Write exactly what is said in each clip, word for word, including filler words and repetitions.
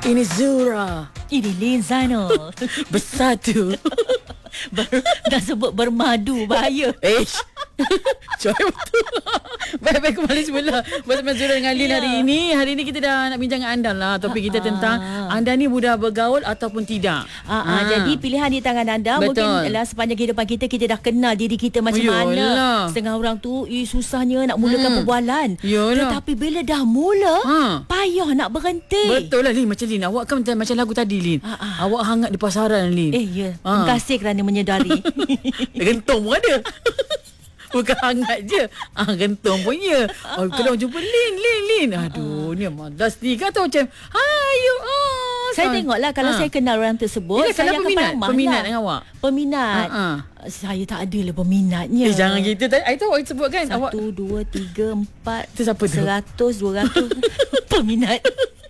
Ini Zura. Ini Lin Zainal. Bersatu. Ber, dah sebut bermadu, bahaya. Eh, Joy betul. Baik-baik kembali semula bersama Zura dengan Lin. Ya. Hari ini Hari ini kita dah nak bincang dengan anda lah. Topik kita Ha-ha. tentang anda ni mudah bergaul ataupun tidak. Ah, ah, jadi pilihan di tangan anda. Betul. Mungkin lah sepanjang kehidupan kita, kita dah kenal diri kita macam Yolah. mana. Setengah orang tu eh, susahnya nak mulakan Hmm. perbualan. Yolah. Tetapi bila dah mula, Ha. payah nak berhenti. Betul lah Lin. Macam Lin, awak kan macam, macam lagu tadi Lin. Ah, ah. Awak hangat di pasaran Lin. Eh ya, Ha. terima kasih kerana menyedari. Gentung pun ada. Bukan hangat je. Ah, gentung pun ya. Oh, kena jumpa Lin, Lin, Lin. Aduh, ni malas ni. Kata macam, hayu. Oh, Saya tengoklah kalau Ha. saya kenal orang tersebut, Yelah, saya kalau akan peminat, paramah peminat lah. dengan awak. Peminat. Ha, ha. Saya tak ada lah peminatnya. Eh, jangan gitu. I tahu awak sebut kan. Awak Satu, dua, tiga, empat. Tu siapa tu? Seratus, dua ratus. Peminat.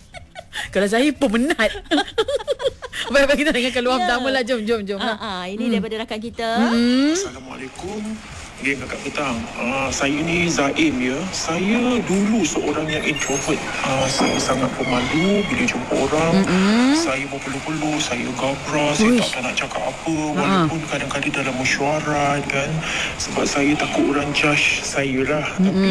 kalau saya peminat. Baik-baik kita dengarkan luar Ya. pertama lah. Jom, jom, jom. Ah, lah. ah, ini daripada rakan kita. Hmm. Assalamualaikum. Geng kakak petang. Uh, saya ni Zaim ya. Saya dulu seorang yang introvert. Uh, saya sangat pemalu bila jumpa orang. Mm-hmm. Saya berpeluh-peluh, saya gabra, saya Uish. tak nak cakap apa walaupun uh-huh. kadang-kadang dalam mesyuarat kan. Sebab saya takut orang judge saya lah. Mm-hmm. Tapi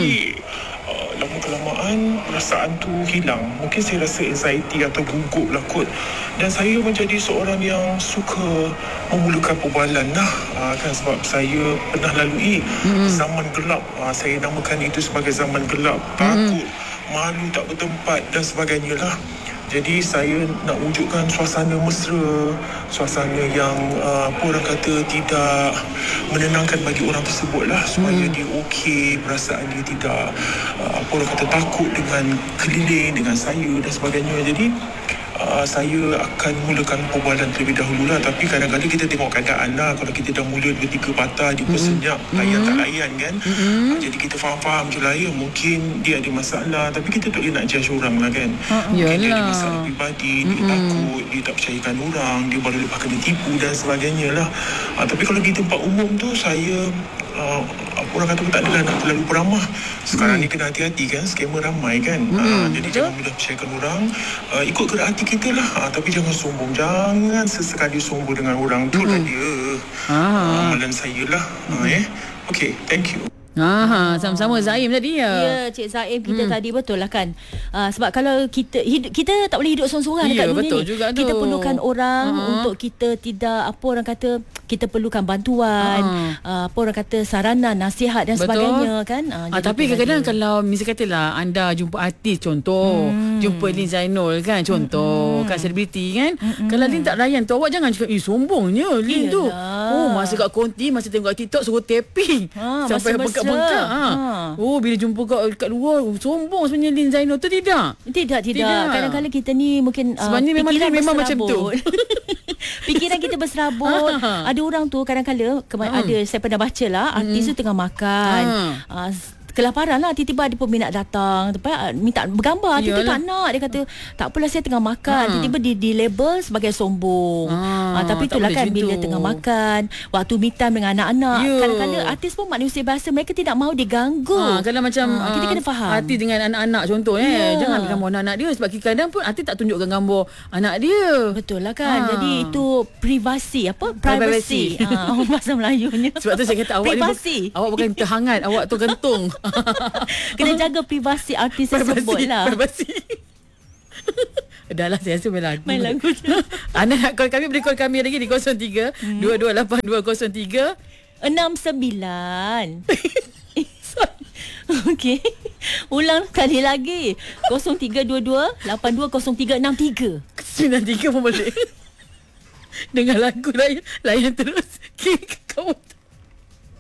uh, lama-kelamaan perasaan tu hilang. Mungkin saya rasa anxiety atau gugup lah kot. Dan saya menjadi seorang yang suka memulakan perbualan lah. Uh, kan sebab saya pernah lalui mm-hmm. zaman gelap. Uh, saya namakan itu sebagai zaman gelap. Takut, mm-hmm. malu tak bertempat dan sebagainya lah. Jadi saya nak wujudkan suasana mesra, suasana yang uh, apa orang kata tidak menenangkan bagi orang tersebut lah, supaya hmm. dia okey, perasaan dia tidak uh, apa orang kata takut dengan keliling, dengan saya dan sebagainya. Jadi Uh, saya akan mulakan perbualan terlebih dahulu lah. Tapi kadang-kadang kita tengok keadaan lah. Kalau kita dah mula dua tiga patah, dia pun senyap, Mm-hmm. layan tak layan kan. Mm-hmm. uh, Jadi kita faham-faham je lah ya. Mungkin dia ada masalah, tapi kita tak boleh nak judge orang lah kan. Uh-uh. Mungkin dia ada Yalah. masalah peribadi, dia Mm-hmm. takut, dia tak percayakan orang, dia baru lepas kena tipu dan sebagainya lah. uh, Tapi kalau di tempat umum tu, saya uh, apa orang kata tak adalah nak terlalu peramah. Sekarang mm. ni kena hati-hati kan, skamer ramai kan. mm. uh, Jadi Betul? jangan mudah percayakan orang. uh, Ikut gerak hati kita lah. uh, Tapi jangan sombong. Jangan sesekali sombong dengan orang. Tu lah dia Ah. amalan saya lah. uh, eh? Okay, thank you. Ah, sama-sama Zaim tadi ya. Ya, Cik Zaim kita hmm. tadi betul lah kan. Uh, sebab kalau kita hidup, kita tak boleh hidup seorang-seorang Ya, dekat dunia betul ni. juga tu. Kita perlukan orang Uh-huh. untuk kita tidak apa orang kata, kita perlukan bantuan, Uh-huh. uh, apa orang kata saranan, nasihat dan Betul. sebagainya kan. Uh, Ah, tapi kadang-kadang kalau misal katalah anda jumpa artis contoh, hmm. jumpa Lin Zainal kan contoh, hmm. kan selebriti kan. Hmm. Kalau Lin tak layan tu, awak jangan cakap, "Eh, sombongnya Lin tu." Iyalah. Oh, masa kat konti, masa tengok kat TikTok suruh tapping. Ha, sampai masa bengkak-bengkak. mesra. Ha. Ha. Oh, bila jumpa kat, kat luar, oh, sombong sebenarnya Lin Zainal tu tidak. Tidak, tidak. Tidak. Kadang-kadang kita ni mungkin uh, Sebenarnya memang fikiran Lin memang macam berserabut. Fikiran kita berserabut. Ha. Ada orang tu kadang-kadang kema- Ha. ada, saya pernah baca lah, artis tu tengah makan. Ha. Uh, kelaparan lah, tiba-tiba ada peminat datang, tempat minta bergambar, tiba-tiba Yalah. tak nak, dia kata tak apalah saya tengah makan. Ha. Tiba-tiba di, di label sebagai sombong. Ha, uh, tapi tak itulah boleh kan macam bila tu. tengah makan, waktu me time dengan anak-anak, Ya. kadang-kadang artis pun manusia biasa, mereka tidak mahu diganggu. Ha, kalau macam Ha, kita ah, kena faham. artis dengan anak-anak contoh eh, Ya. jangan ambil gambar anak dia, sebab kadang-kadang pun artis tak tunjukkan gambar anak dia. Betul lah kan. Ha. Jadi itu privasi, apa? Privacy. Privacy. Ha, bahasa Melayunya. Sebab tu saya kata awak ni privasi. bu- awak bukan terhangat, awak tu gantung. Kena jaga privasi artis tersebut lah. Privasi. Dah lah, saya rasa main lagu. Main lagu je. Anda nak call kami, boleh call kami lagi di kosong tiga dua dua lapan dua kosong tiga. enam sembilan. Okey. Ulang sekali lagi. kosong tiga dua dua lapan dua kosong tiga enam tiga. sembilan tiga pun boleh. Dengar lagu layan, layan terus. Okay, kawan.